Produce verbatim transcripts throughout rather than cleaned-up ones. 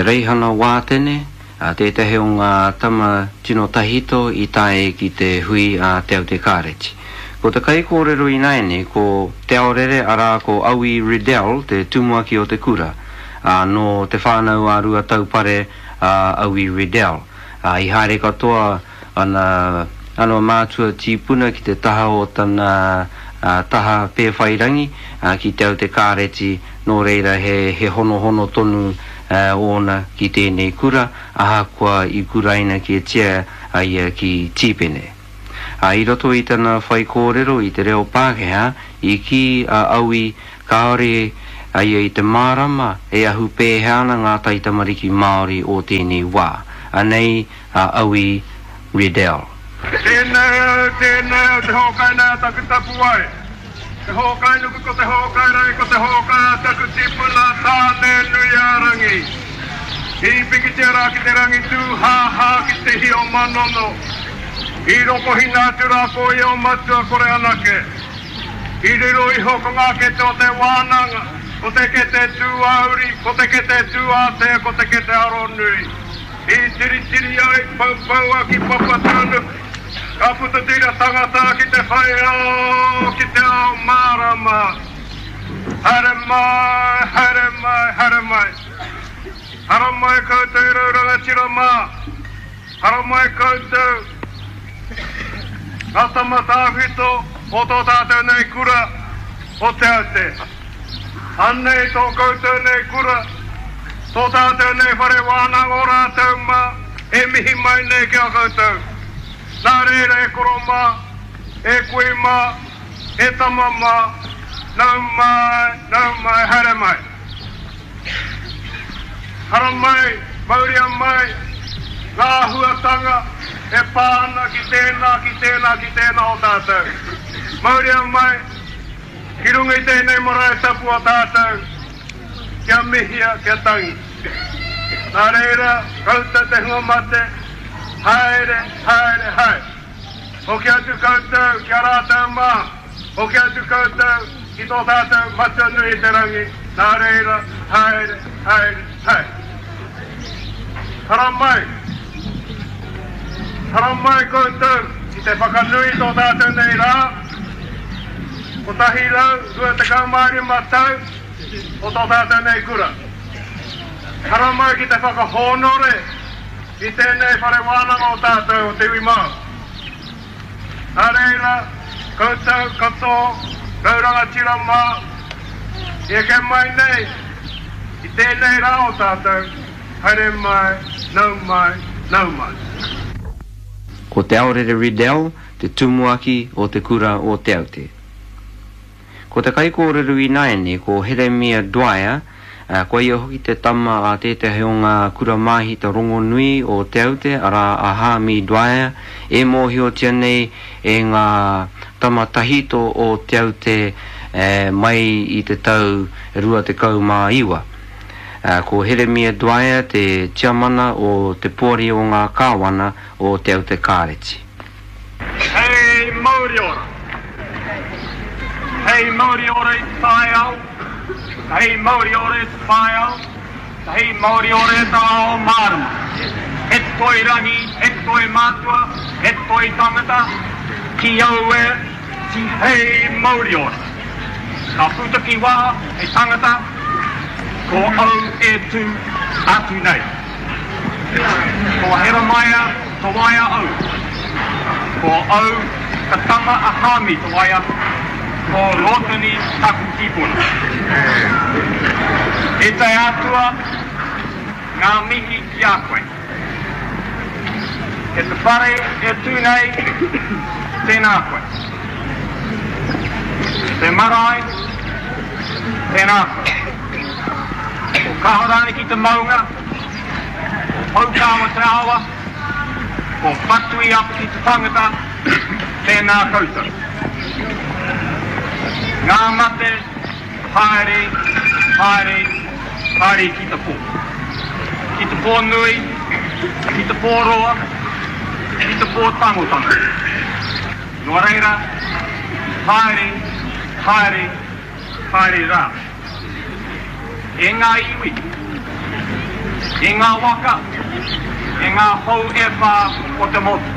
reihana wātene, a te te heo ngā tama tino tahito I tae ki te hui a te au te kāreti. Ko te kai kōrero I naene, ko te aorere ara ko Aui Riddell, te tumuaki o te kura, a no te whānau a rua taupare a Aui Riddell. A I haere katoa ana ano mātua tīpuna ki te taha o tana uh, taha pēwhairangi uh, ki te au te kāreti no reira he, he hono hono tonu uh, ona ki tēnei kura aha kua I kuraina ki e tia ai uh, ki tīpene. Uh, I roto I tana whai kōrero I te reo Pākehā I ki uh, Aui kaore ai I te mārama e ahu pēhana ngā taitamariki Māori o tēnei wā. Anei uh, Aui Riddell. Tēnei, tēnei, te hokai nā taku tapu ai. Te hokai nuku ko te hokai rai, ko te hokai taku tipuna tāne nui ārangi. I piki te rā ki te rangi tū, hā hā ki te hio manono. I roko hina tu rā ko I o matua kore anake. I riro I hoko ngā ke te o te wānanga, ko te ke te tū auri, ko te ke te tū ātea, ko te ke te aro nui. I tiri tiri ai, pau pau a ki papatanu. Ka puta tira tangata ki te whai o, ki te ao marama. Hare mai, hare mai, hare mai. Hara mai koutou I rauranga tira mā. Hara mai koutou. Ka tamata whito, o tō tātou nei kura, o te aute. Annei tō koutou nei kura, tō tātou nei whare wānang o rātou mā, e mihi mai nei ki a koutou. Nā reira e koro mā, e kui mā, e tama mā, nau mai, nau mai, hare mai. Hara mai, mauria mai, ngā huatanga, e pāna ki tēnā, ki tēnā, ki tēnā o tātou. Mauria mai, ki runga I tēnei marae tapu o tātou, kia mihia, kia tangi. Nā reira, koutou te hunga mate, haere, haere, haere. O ki atu koutou, ki a rātou mā. O ki atu koutou, ki tō tātou matua nui te rangi. Nā reira, haere, haere, haere. Hara mai. Hara mai koutou, ki te whakanui tō tātou nei rā. Ko tahi lau, rua te kaumāri matau, o tō tātou nei kura. Hara mai ki te whakahonore, I tēnei whare wānanga o tātou o te ui mā. Nā reira, koutou, kato, rauranga tira mā, e ke mai nei, I tēnei rā o tātou, haere mai, nau mai, nau mai. Ko te aorere Riddell, te tumuaki o te kura o te aute. Ko te kaikōreru I naene, ko Jeremiah Dwyer, Uh, ko ia hoki te tama a tētahi o ngā kura mahi ta rongo nui o te aute ara a Hami Dwyer e mōhio tia nei e ngā tama tahito o te aute uh, mai I te tau rua te kau mā iwa. Uh, ko Jeremiah Dwyer te tiamana o te pōri o ngā kāwana o te aute kāreti. Hei Māori ora. Hei Māori ora I whae au. Hei Māori ore te whae au, hei Māori ore te ao marama. E toi rangi, e toi mātua, e toi tangata, ki au e, si hei Māori ore. Ka puta ki wā, e tangata, ko au e tu atu nei. Ko hera maia, to waia au. Ko au, ka tama a hami to waia, ko rotani taku tipuna. E tai atua, ngā mihi ki a koe. E te whare e tūnei, tēnā koe. Te marae, tēnā koe. O kahorani ki te maunga, o paukawa te awa, o patui apu ki te tangata, tēnā koutou. Ngā mate, haere, haere, haere ki te pō. Ki te pō nui, ki te pō roa, ki te pō tangotanga. Noa reira, haere, haere, haere rā. E ngā iwi, I ngā waka, i ngā hou e whā o te motu.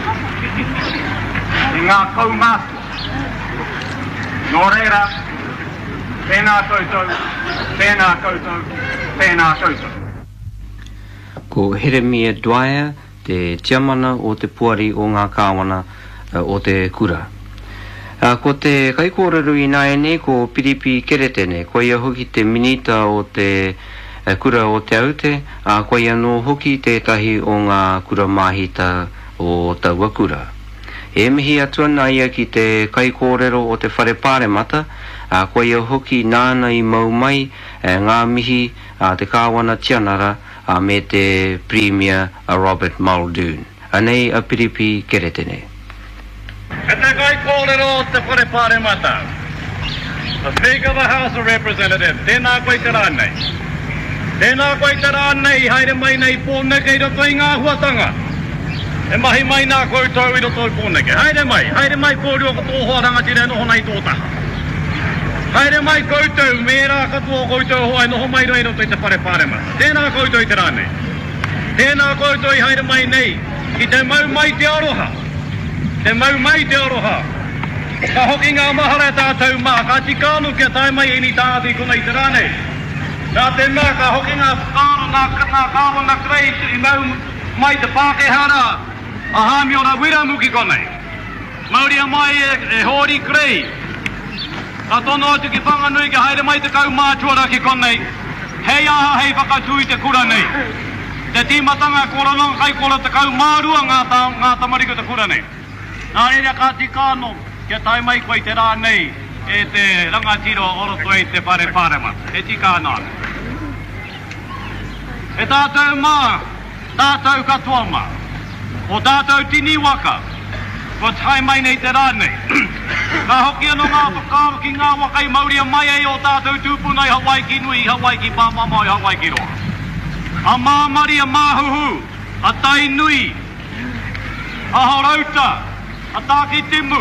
I ngā kaumātua. Nō reira, tēnā koutou, tēnā koutou, tēnā koutou. Ko Jeremiah Dwyer, te tiamana o te puari o ngā kāwana uh, o te kura. Uh, ko te kaikōrero i nāe ne, ko Piripi Keretene, ko ia hoki te minita o te uh, kura o te aute, uh, ko ia no hoki tētahi o ngā kura mahita o taua kura. E mihi atuana ia ki te kaikōrero o te whare pāremata, uh, ko ia hoki nāna i mau mai uh, ngā mihi uh, te kāwana tianara uh, me te Premier uh, Robert Muldoon. Anei a Piripi Keretene. E te kaikōrero o te whare pāremata. The Speaker of the House of Representatives, tēnā koe te rānei. Tēnā koe te rānei, haere mai nei pōneke i roto i ngā huatanga. E mahi mai nā koutou i roto i pōneke. Haere mai, haere mai kōrua katoa rangatira noho nei tōtaha. Haere mai koutou, mērā katoa koutou hoa noho mai roi roto i te whare pāremata. Tēnā koutou i te rānei. Tēnā koutou i haere mai nei, ki te mau mai te aroha. Te mau mai te aroha. Ka hoki ngā mahara tātou mā, ka tikānu kia tai mai ini tāti kuna i te rānei. Nā te mā, ka hoki ngā whakaaro, nā, nā kāro, nā krei, i mau mai te Pākehara, a hāmi o nā wiramuki konei. Mauria mai e, e hori krei. Ka tono atu ki whanganui ki haere mai te kau mātuara ki konei. Hei aha hei whakatui te kura nei. Te tīmatanga koronong kai kora te kau mārua ngā, ta, ngā tamariko te kura nei. Nā reira ka tikāno, kia tai mai koe te rā nei, e te rangatiro oroto e te whare pāremata. E tikāna. E tātou mā, tātou katoa mā, o tātou tini waka, ko tai mai nei te rā nei. Ka hoki anō ngā whakaaro ki ngā waka i Mauria mai e o tātou tūpuna i Hawaii ki nui, i Hawaii ki Pāmama, i Hawaii ki roa. A māmari a māhuhu, a tai nui, a horauta, a tāki timu,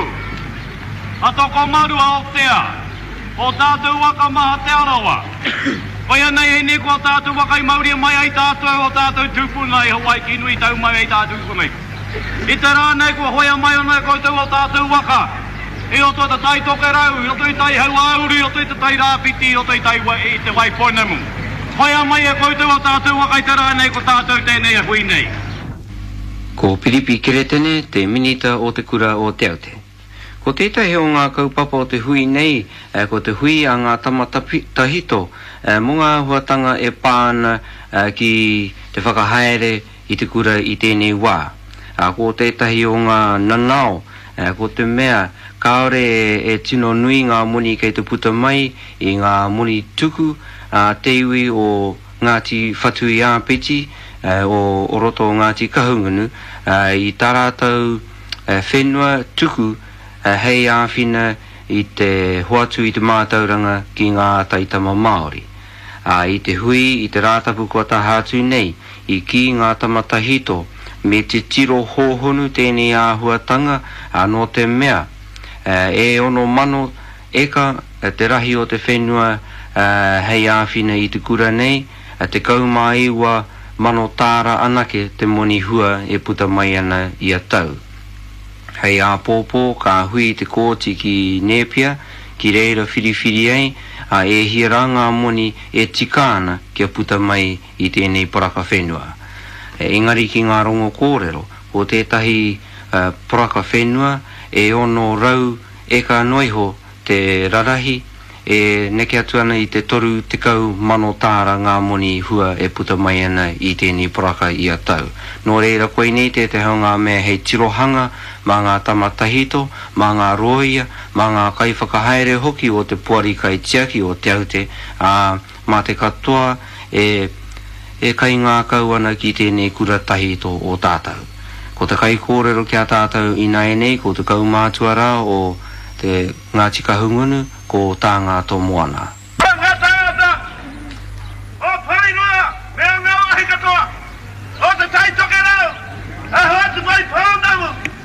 a toko maru a Aotea, o tātou waka maha te arawa. Koia nei hei neko a tātou waka i Mauria mai ai tātou o tātou tūpuna i Hawaii ki nui tau mai ai tātou kunei. I te rānei kua hoia mai o nei koutou o tātou waka, i oto i te tai toke rau, i oto i tai hau auri, i oto i te tai rāpiti, i oto i tai i te wai poinamu. Hoia mai e koutou o tātou waka i te rānei ko tātou tēnei a hui nei. Ko Piripi Keretene, te minita o te kura o te aute. Ko tētahi o ngā kaupapa o te hui nei, eh, ko te hui a ngā tamatahito, eh, mo ngā huatanga e pāna eh, ki te whakahaere i te kura i tēnei wā. Uh, ko tētahi o ngā nanao, eh, ko te mea, kaore e, e tino nui ngā muni kei te puta mai i ngā muni tuku, uh, te iwi o Ngāti Whatui Āpiti, uh, o, o roto o Ngāti Kahungunu, uh, i tā rātou uh, whenua tuku uh, hei āwhina i te hoatu i te mātauranga ki ngā taitama Māori. Uh, I te hui, i te rātapu kua tahātu nei, i ki ngā tamatahito, me te tiro hōhonu tēnei āhuatanga uh, no te mea. Uh, e ono mano eka uh, te rahi o te whenua uh, hei āwhina i te kura nei, te kaumaiwa mano tāra anake te moni hua e puta mai ana i a tau. Hei a pōpō ka hui te kōti ki Nepia, ki reira whiriwhiri ei, a e hira ngā moni e tikāna kia puta mai i tēnei poraka whenua. E engari ki ngā rongo kōrero, o tētahi uh, poraka whenua e ono rau e ka noiho te rarahi, e neke atu ana i te toru te kau mano tāra ngā moni hua e puta mai ana i tēnei poraka i a tau. Nō reira koe nei te te hau ngā mea hei tirohanga, mā ngā tamatahito, mā ngā roia, mā ngā kaiwhakahaere hoki o te puari kai tiaki o te aute, a, mā te katoa e, e kai ngā kau ana ki tēnei kura tahito o tātou. Ko te kai kōrero kia tātou i nai nei, ko te kau mātuara o te Ngāti Kahungunu, ko tā ngā tō moana. Pangataata! O whainua! Mea mea wahi katoa! O te tai toke rau! A hoatu mai pāundamu!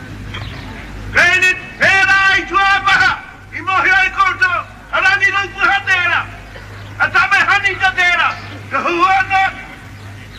Reini pēra ai tua paha! I mohi ai koutou! A rani raupu ha tēra! A tame hani ka tēra! Ka huana!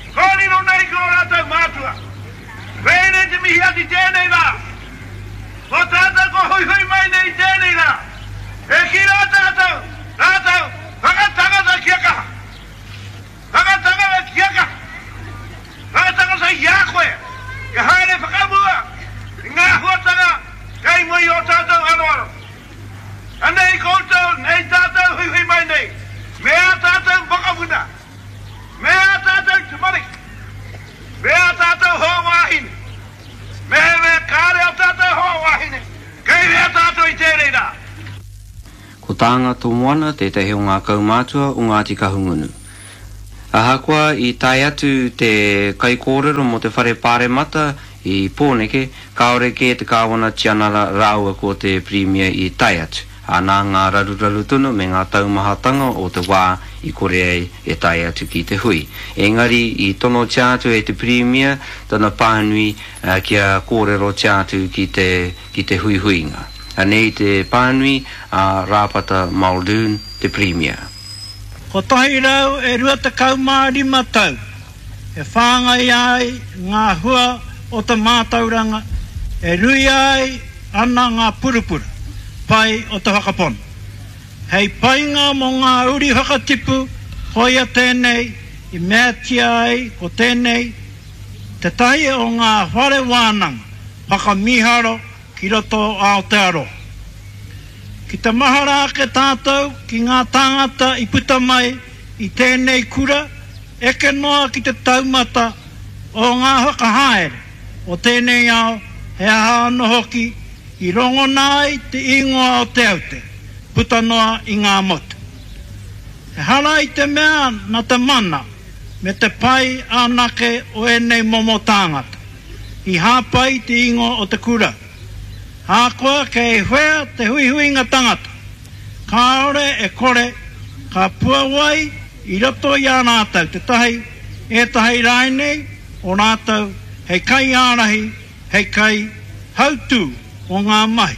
kia ti tēnei rā. Ko tātou ko hui hui mai nei tēnei rā. E ki rā tātou, tātou, whakatangata kia kaha. Whakatangata kia kaha. Whakatangata ia koe. Ka haere whakamua. Ngā huatanga, kei mui o tātou aloaro. Anei koutou, nei tātou hui hui mai nei. Mea tātou whakamuna. Mea tātou tumariki. Mea tātou hoa wahine. Mea mea kāre o tātou hoa wahine. Kei mea tātou i tērei rā. Ko tānga tō moana te te heo ngā kaumātua o Ngāti Kahungunu. Ahakoa i tai atu te kai kōrero mo te whare pāre mata i pōneke, kaore ke te kāwana tianara rāua ko te premier i tai atu. Ana ngā raruraru tunu me ngā taumahatanga o te wā i kore ai e tai atu ki te hui. Engari i tono tiatu e te premier tana pānui uh, kia kōrero tiatu ki te, ki te hui huinga. Anei te pānui a uh, Rāpata Muldoon te premier. Ko tahi rau e rua te kaumārima tau. E whāngai ai ngā hua o te mātauranga. E rui ai ana ngā purupura. Pai o te whakapon. Hei painga mo ngā uri whakatipu, hoia tēnei, i mea tia ai ko tēnei, te tahi o ngā whare wānanga, whakamiharo ki roto Aotearoa. Ki te mahara ke tātou, ki ngā tāngata i puta mai, i tēnei kura, eke noa ki te taumata o ngā whakahaere, o tēnei ao, he aha no hoki, i rongo nai te ingoa o te aute, puta noa i ngā motu. He hara i te mea na te mana, me te pai anake o enei momo tāngata, i hāpai te ingoa o te kura. Hākoa ke e whea te hui huinga tangata, kāore e kore, ka pua wai i roto i a nātau, te tahi e tahi rainei o nātau, hei kai ārahi, hei kai hautū, o ngā mahi.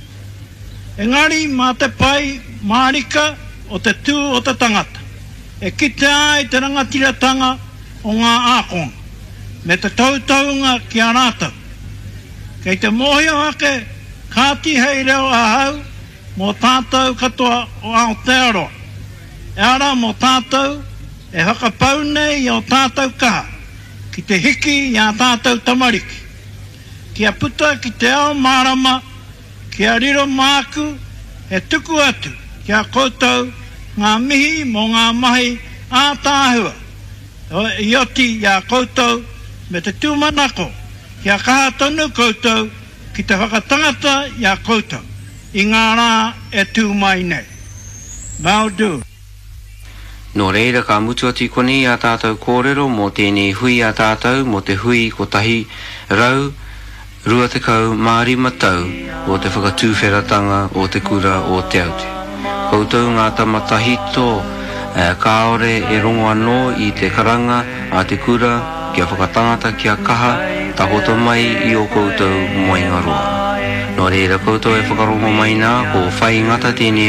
Engari mā te pai mārika o te tū o te tangata. E kite ai te rangatiratanga o ngā ākonga. Me te tautaunga ki a rātau. Kei te mohio hake kāti hei reo ahau mō tātou katoa o Aotearoa. E ara mō tātou e whakapau nei o tātou kaha. Ki te hiki i a tātou tamariki. Kia puta ki te ao marama, kia riro māku, e tuku atu, kia koutou ngā mihi mo ngā mahi ātāhua. I oti ia koutou me te tūmanako, kia kaha tonu koutou ki te whakatangata ia koutou. I ngā rā e tū mai nei. Muldoon. No reira ka mutu ati kone a tātou kōrero mō tēnei hui a tātou mō te hui ko tahi rau, rua te kau mārima tau o te whakatūwheratanga o te kura o te aute. Koutou ngā tamatahito eh, kaore e rongo anō i te karanga a te kura kia whakatangata kia kaha takoto mai i o koutou moinga roa. No reira koutou e whakarongo mai nā ko whai ngata tēnei